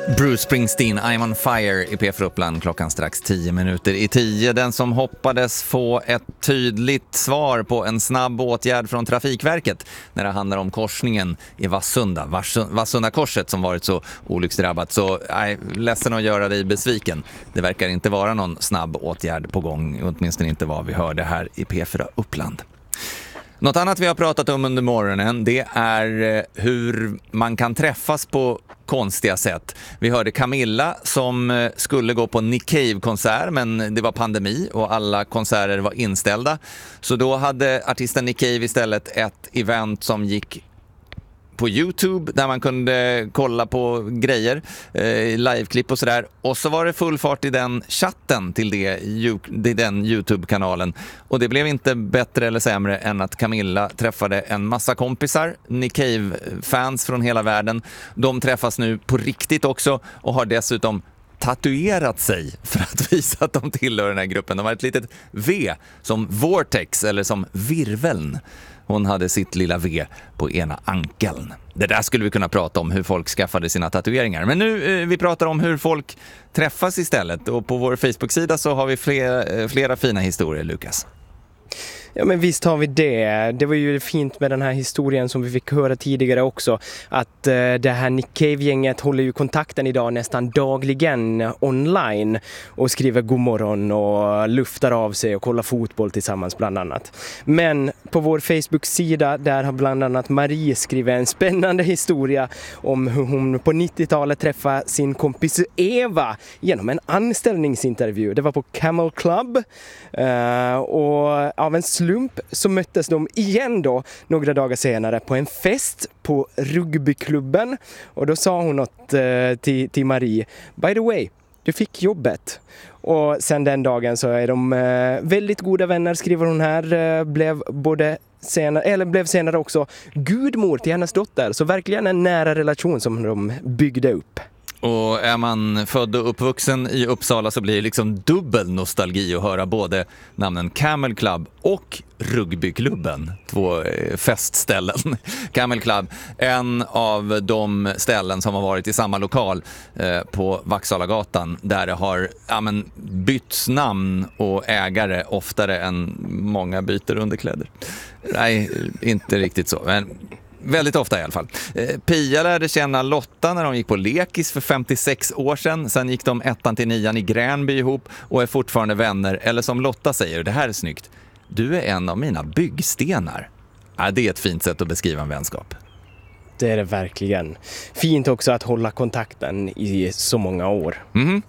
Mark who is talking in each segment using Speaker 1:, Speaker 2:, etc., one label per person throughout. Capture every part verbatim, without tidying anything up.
Speaker 1: Bruce Springsteen, I'm on fire i P F Uppland, klockan strax tio minuter i tio. Den som hoppades få ett tydligt svar på en snabb åtgärd från Trafikverket när det handlar om korsningen i Vassunda, Vassunda korset som varit så olycksdrabbat. Så nej, ledsen att göra dig besviken. Det verkar inte vara någon snabb åtgärd på gång, åtminstone inte vad vi hörde här i P fyra Uppland. Något annat vi har pratat om under morgonen, det är hur man kan träffas på konstiga sätt. Vi hörde Camilla som skulle gå på Nick Cave-konsert, men det var pandemi och alla konserter var inställda. Så då hade artisten Nick Cave istället ett event som gick på YouTube där man kunde kolla på grejer, eh, liveklipp och sådär. Och så var det full fart i den chatten till det, det, den YouTube-kanalen. Och det blev inte bättre eller sämre än att Camilla träffade en massa kompisar, Nick Cave-fans från hela världen. De träffas nu på riktigt också och har dessutom tatuerat sig för att visa att de tillhör den här gruppen. De har ett litet V som Vortex eller som virveln. Hon hade sitt lilla V på ena ankeln. Det där skulle vi kunna prata om, hur folk skaffade sina tatueringar. Men nu eh, vi pratar om hur folk träffas istället. Och på vår Facebook-sida så har vi flera, flera fina historier, Lukas.
Speaker 2: Ja, men visst har vi det. Det var ju fint med den här historien som vi fick höra tidigare också. Att eh, det här Nick Cave-gänget håller ju kontakten idag nästan dagligen online. Och skriver god morgon och luftar av sig och kollar fotboll tillsammans bland annat. Men på vår Facebook-sida där har bland annat Marie skrivit en spännande historia om hur hon på nittiotalet träffade sin kompis Eva genom en anställningsintervju. Det var på Camel Club. Uh, och av en slump så möttes de igen då några dagar senare på en fest på rugbyklubben. Och då sa hon något uh, till, till Marie. By the way, du fick jobbet. Och sen den dagen så är de uh, väldigt goda vänner, skriver hon här. Uh, blev både senare, eller blev senare också gudmor till hennes dotter. Så verkligen en nära relation som de byggde upp.
Speaker 1: Och är man född och uppvuxen i Uppsala så blir det liksom dubbel nostalgi att höra både namnen Camel Club och rugbyklubben. Två festställen. Camel Club, en av de ställen som har varit i samma lokal eh, på Vaxhalagatan där det har ja, men, bytts namn och ägare oftare än många byter underkläder. Nej, inte riktigt så, men väldigt ofta i alla fall. Pia lärde känna Lotta när de gick på lekis för femtiosex år sedan. Sen gick de ettan till nian i Gränby ihop och är fortfarande vänner. Eller som Lotta säger, det här är snyggt. Du är en av mina byggstenar. Ja, det är ett fint sätt att beskriva en vänskap.
Speaker 2: Det är det verkligen. Fint också att hålla kontakten i så många år.
Speaker 1: Mhm.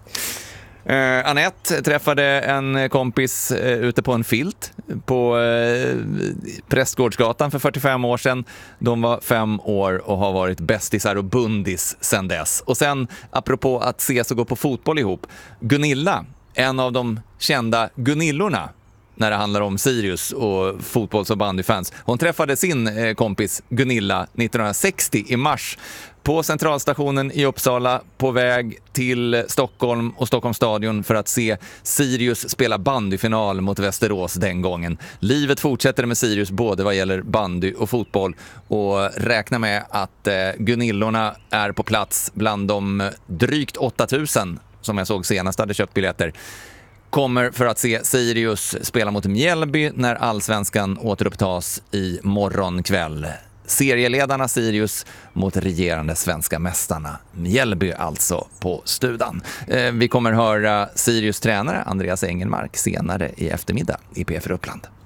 Speaker 1: Uh, Annette träffade en kompis uh, ute på en filt på uh, Prästgårdsgatan för fyrtiofem år sedan. De var fem år och har varit bästisar och bundis sedan dess. Och sen, apropå att ses och gå på fotboll ihop, Gunilla, en av de kända Gunillorna när det handlar om Sirius och fotbolls- och bandyfans. Hon träffade sin eh, kompis Gunilla nittonhundrasextio i mars på centralstationen i Uppsala på väg till Stockholm och Stockholms stadion för att se Sirius spela bandyfinal mot Västerås den gången. Livet fortsätter med Sirius både vad gäller bandy och fotboll och räkna med att eh, Gunillorna är på plats bland de drygt åtta tusen som jag såg senast hade köpt biljetter. Kommer för att se Sirius spela mot Mjällby när allsvenskan återupptas i morgon kväll. Serieledarna Sirius mot regerande svenska mästarna Mjällby alltså på Studan. Eh, vi kommer höra Sirius tränare Andreas Engelmark senare i eftermiddag i P fyra Uppland.